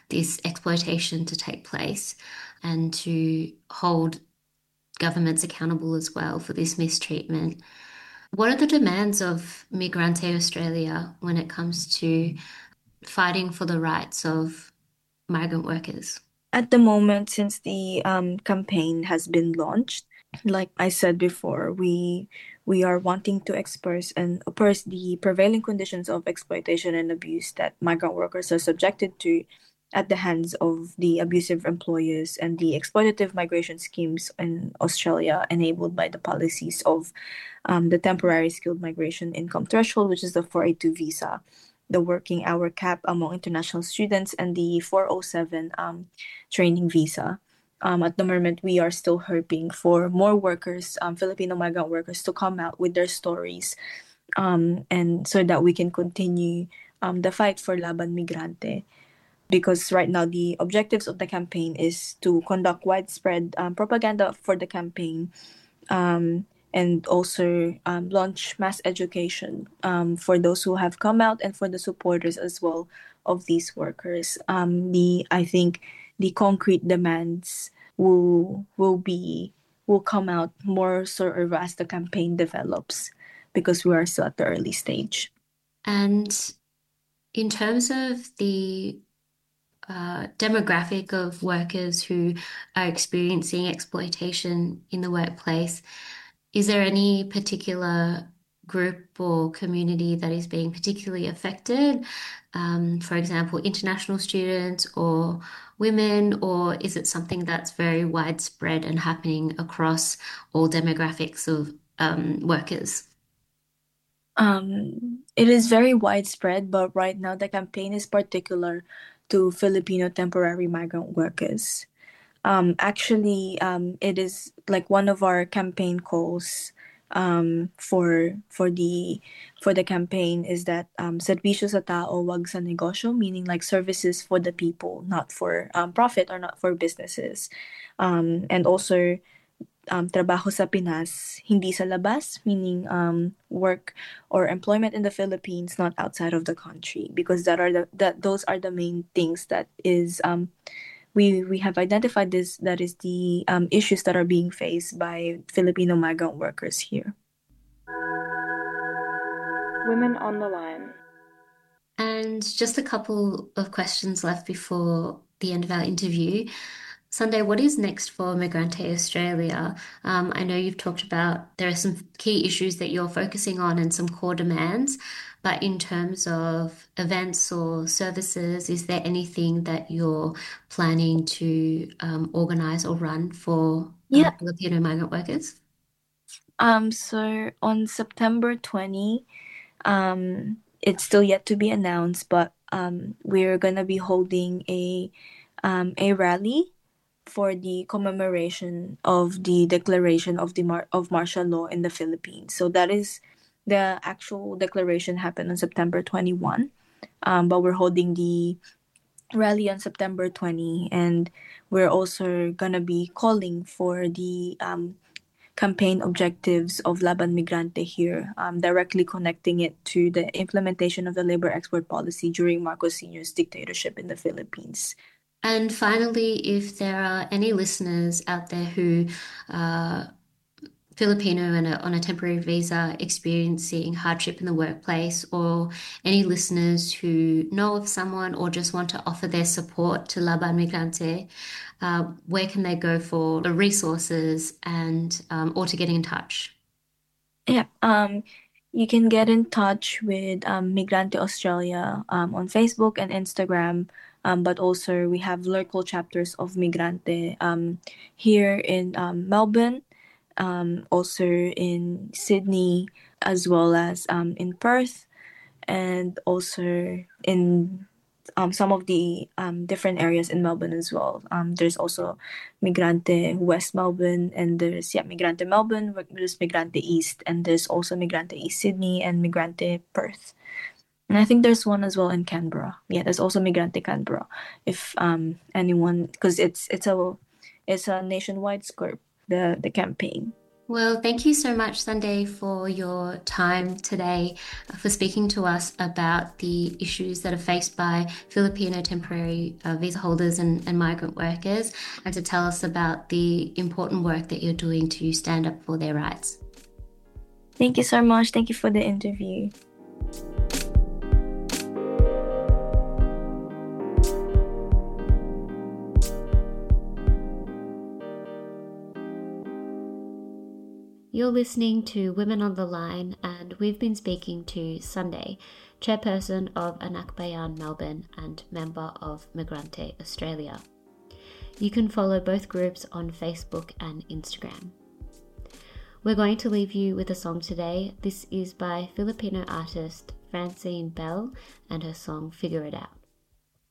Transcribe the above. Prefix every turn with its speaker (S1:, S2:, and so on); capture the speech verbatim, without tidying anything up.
S1: this exploitation to take place and to hold governments accountable as well for this mistreatment. What are the demands of Migrante Australia when it comes to fighting for the rights of migrant workers?
S2: At the moment, since the um, campaign has been launched, like I said before, we we are wanting to expose and oppose the prevailing conditions of exploitation and abuse that migrant workers are subjected to at the hands of the abusive employers and the exploitative migration schemes in Australia enabled by the policies of um, the temporary skilled migration income threshold, which is the four eighty-two visa, the working hour cap among international students, and the four oh seven um, training visa. Um, at the moment, we are still hoping for more workers, um, Filipino migrant workers, to come out with their stories, um, and so that we can continue um, the fight for Laban Migrante. Because right now, the objectives of the campaign is to conduct widespread um, propaganda for the campaign, um, and also um, launch mass education um, for those who have come out and for the supporters as well of these workers. Um, the I think the concrete demands will will be will come out more sort of as the campaign develops, because we are still at the early stage.
S1: And in terms of the uh, demographic of workers who are experiencing exploitation in the workplace, is there any particular group or community that is being particularly affected? Um, for example, international students or women, or is it something that's very widespread and happening across all demographics of um, workers?
S2: Um, it is very widespread, but right now the campaign is particular to Filipino temporary migrant workers. Um, actually, um, it is like one of our campaign calls um, for for the for the campaign is that um, serbisyo sa tao, wag sa negosyo, meaning like services for the people, not for um, profit or not for businesses. Um, and also um, trabaho sa Pinas, hindi sa labas, meaning um, work or employment in the Philippines, not outside of the country, because that are the that those are the main things that is um, we we have identified this that is the um, issues that are being faced by Filipino migrant workers here.
S3: Women on the line.
S1: And just a couple of questions left before the end of our interview. Sunday, what is next for Migrante Australia? Um, I know you've talked about there are some key issues that you're focusing on and some core demands, but in terms of events or services, is there anything that you're planning to um, organize or run for uh,
S2: Yeah.
S1: Filipino migrant workers?
S2: Um. So on September twentieth, um, it's still yet to be announced, but um, we're gonna be holding a um a rally for the commemoration of the declaration of the mar- of martial law in the Philippines. So that is the actual declaration happened on September twenty-first. Um, but we're holding the rally on September twentieth, and we're also gonna be calling for the um, campaign objectives of Laban Migrante here, um, directly connecting it to the implementation of the labor export policy during Marcos Senior's dictatorship in the Philippines.
S1: And finally, if there are any listeners out there who uh, Filipino and a, on a temporary visa experiencing hardship in the workplace, or any listeners who know of someone or just want to offer their support to Laban Migrante, uh, where can they go for the resources and um, or to get in touch?
S2: Yeah, um, you can get in touch with um, Migrante Australia um, on Facebook and Instagram, um, but also we have local chapters of Migrante um, here in um, Melbourne, um, also in Sydney, as well as um, in Perth, and also in um, some of the um, different areas in Melbourne as well. Um, there's also Migrante West Melbourne, and there's yeah Migrante Melbourne, there's Migrante East, and there's also Migrante East Sydney and Migrante Perth. And I think there's one as well in Canberra. Yeah, there's also Migrante Canberra. If um anyone, because it's it's a it's a nationwide scope, the the campaign.
S1: Well, thank you so much, Sunday, for your time today, uh, for speaking to us about the issues that are faced by Filipino temporary uh, visa holders and, and migrant workers, and to tell us about the important work that you're doing to stand up for their rights.
S2: Thank you so much. Thank you for the interview.
S1: You're listening to Women on the Line, and we've been speaking to Sunday, chairperson of Anak Bayan Melbourne and member of Migrante Australia. You can follow both groups on Facebook and Instagram. We're going to leave you with a song today. This is by Filipino artist Francine Bell and her song Figure It Out.